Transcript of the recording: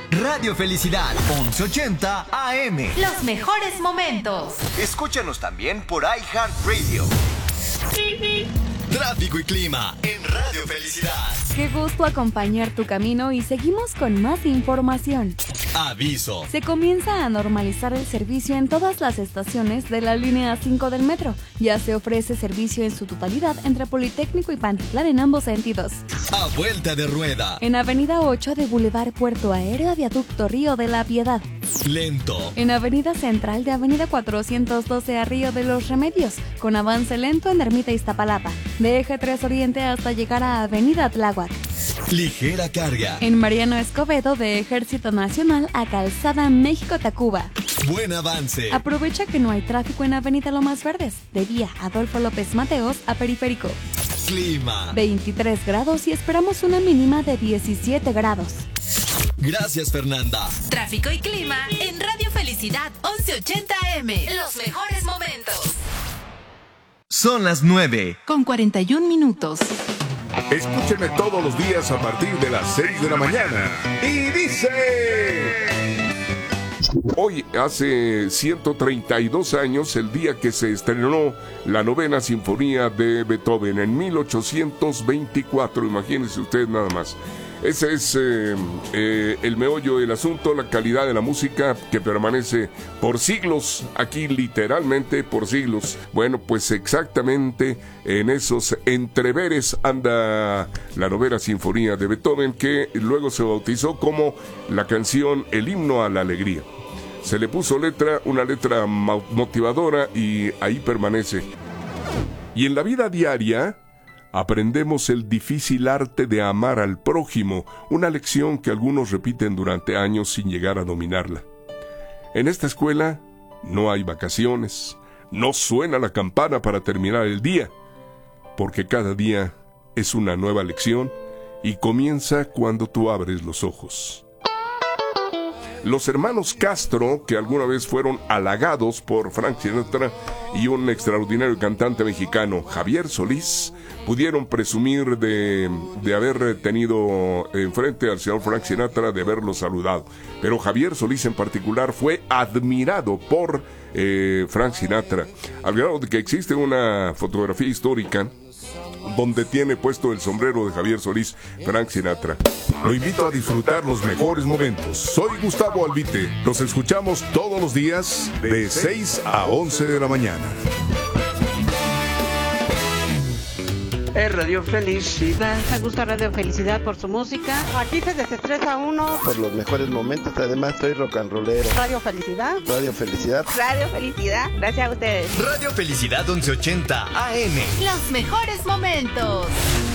Radio Felicidad, 1180 AM. Los mejores momentos. Escúchanos también por iHeartRadio. Tráfico y clima en Radio Felicidad. Qué gusto acompañar tu camino y seguimos con más información. Aviso. Se comienza a normalizar el servicio en todas las estaciones de la línea 5 del metro. Ya se ofrece servicio en su totalidad entre Politécnico y Pantitlán en ambos sentidos. A vuelta de rueda. En Avenida 8 de Boulevard Puerto Aéreo a Viaducto Río de la Piedad. Lento. En Avenida Central de Avenida 412 a Río de los Remedios, con avance lento en Ermita Iztapalapa. De Eje 3 Oriente hasta llegar a Avenida Tláhuac. Ligera carga. En Mariano Escobedo de Ejército Nacional a Calzada México-Tacuba. Buen avance. Aprovecha que no hay tráfico en Avenida Lomas Verdes, de vía Adolfo López Mateos a Periférico. Clima. 23 grados y esperamos una mínima de 17 grados. Gracias, Fernanda. Tráfico y clima en Radio Felicidad 1180 AM. Los mejores momentos. Son las 9:41. Escúchenme todos los días a partir de las 6 de la mañana. Y dice... Hoy, hace 132 años, el día que se estrenó la novena sinfonía de Beethoven, en 1824, imagínense ustedes nada más. Ese es el meollo del asunto, la calidad de la música que permanece por siglos, aquí literalmente por siglos. Bueno, pues exactamente en esos entreveres anda la novena sinfonía de Beethoven, que luego se bautizó como la canción El himno a la alegría. Se le puso letra, una letra motivadora, y ahí permanece. Y en la vida diaria aprendemos el difícil arte de amar al prójimo, una lección que algunos repiten durante años sin llegar a dominarla. En esta escuela no hay vacaciones, no suena la campana para terminar el día, porque cada día es una nueva lección y comienza cuando tú abres los ojos. Los hermanos Castro, que alguna vez fueron halagados por Frank Sinatra y un extraordinario cantante mexicano, Javier Solís, pudieron presumir de haber tenido enfrente al señor Frank Sinatra, de haberlo saludado. Pero Javier Solís en particular fue admirado por Frank Sinatra, al grado de que existe una fotografía histórica donde tiene puesto el sombrero de Javier Solís, Frank Sinatra. Lo invito a disfrutar los mejores momentos. Soy Gustavo Albite. Nos escuchamos todos los días de 6 a 11 de la mañana. Es Radio Felicidad. Me gusta Radio Felicidad por su música. Aquí se desestresa uno. Por los mejores momentos, además soy rock and rollero. Radio Felicidad. Radio Felicidad. Radio Felicidad. Gracias a ustedes. Radio Felicidad 1180 AM. Los mejores momentos.